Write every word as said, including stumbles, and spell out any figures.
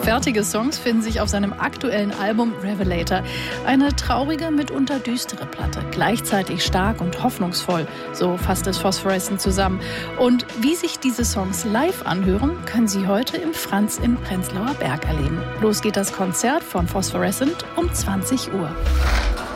Fertige Songs finden sich auf seinem aktuellen Album Revelator. Eine traurige, mitunter düstere Platte, gleichzeitig stark und hoffnungsvoll. So fasst es Phosphorescent zusammen. Und wie sich diese Songs live anhören, können Sie heute im Franz im Prenzlauer Berg erleben. Los geht das Konzert von Phosphorescent um zwanzig Uhr.